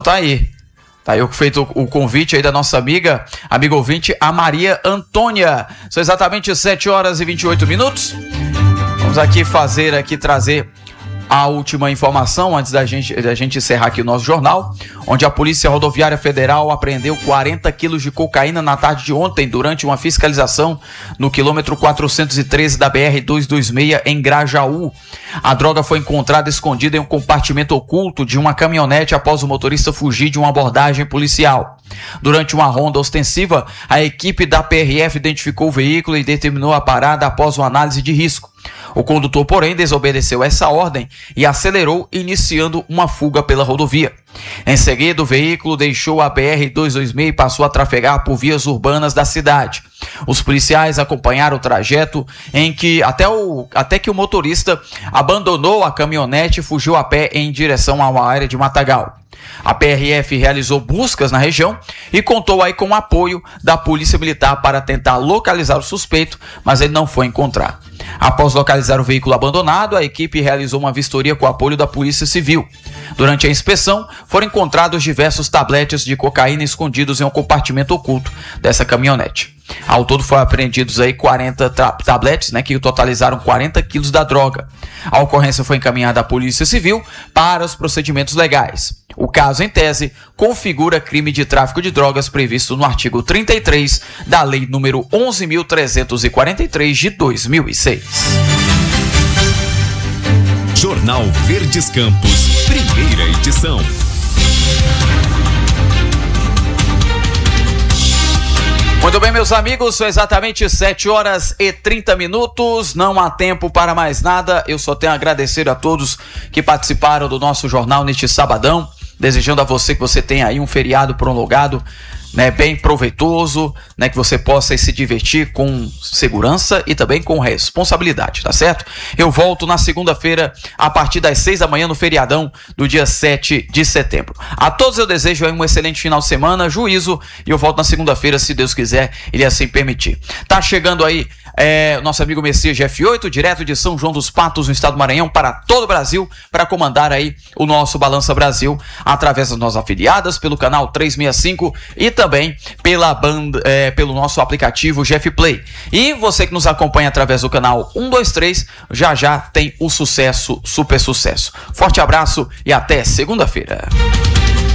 Tá aí feito o convite aí da nossa amiga ouvinte, a Maria Antônia. São exatamente 7h28. Vamos trazer a última informação antes da gente encerrar aqui o nosso jornal, onde a Polícia Rodoviária Federal apreendeu 40 quilos de cocaína na tarde de ontem durante uma fiscalização no quilômetro 413 da BR-226 em Grajaú. A droga foi encontrada escondida em um compartimento oculto de uma caminhonete após o motorista fugir de uma abordagem policial. Durante uma ronda ostensiva, a equipe da PRF identificou o veículo e determinou a parada após uma análise de risco. O condutor, porém, desobedeceu essa ordem e acelerou, iniciando uma fuga pela rodovia. Em seguida, o veículo deixou a BR-226 e passou a trafegar por vias urbanas da cidade. Os policiais acompanharam o trajeto em que até que o motorista abandonou a caminhonete e fugiu a pé em direção a uma área de matagal. A PRF realizou buscas na região e contou aí com o apoio da Polícia Militar para tentar localizar o suspeito, mas ele não foi encontrado. Após localizar o veículo abandonado, a equipe realizou uma vistoria com o apoio da Polícia Civil. Durante a inspeção, foram encontrados diversos tabletes de cocaína escondidos em um compartimento oculto dessa caminhonete. Ao todo foram apreendidos aí 40 tabletes, que totalizaram 40 quilos da droga. A ocorrência foi encaminhada à Polícia Civil para os procedimentos legais. O caso, em tese, configura crime de tráfico de drogas previsto no artigo 33 da Lei número 11.343 de 2006. Jornal Verdes Campos, primeira edição. Muito bem, meus amigos, são exatamente 7h30. Não há tempo para mais nada. Eu só tenho a agradecer a todos que participaram do nosso jornal neste sabadão. Desejando a você que você tenha aí um feriado prolongado, bem proveitoso, que você possa se divertir com segurança e também com responsabilidade, tá certo? Eu volto na segunda-feira a partir das 6 da manhã no feriadão do dia 7 de setembro. A todos eu desejo aí um excelente final de semana, juízo, e eu volto na segunda-feira, se Deus quiser, Ele assim permitir. Tá chegando aí nosso amigo Messias F8, direto de São João dos Patos, no estado do Maranhão, para todo o Brasil, para comandar aí o nosso Balança Brasil, através das nossas afiliadas, pelo canal 365 e também pelo nosso aplicativo GF Play. E você que nos acompanha através do canal 123, já tem o sucesso, super sucesso. Forte abraço e até segunda-feira.